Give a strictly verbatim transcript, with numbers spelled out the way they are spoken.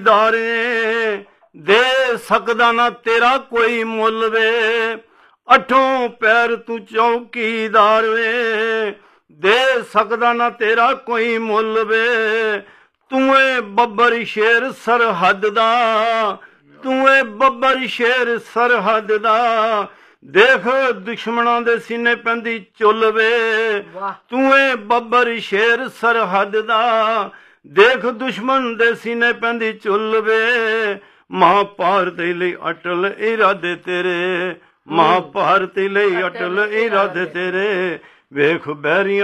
दारे दे सकदा ना तेरा कोई मुल वे, अठों पैर तू चौकीदार वे, दे सकदा ना तेरा कोई मुल वे, तूए बब्बर शेर सरहद दा, तूए बब्बर शेर सरहद दा, देख दुश्मनां दे सीने पैंदी चुल वे, तूए बब्बर शेर सरहद दा, देख दुश्मन दे सीने पैंदी चुल वे, महाभारत लई अटल इरादे तेरे, महाभारत लई अटल इरादे तेरे, वेख बैरियां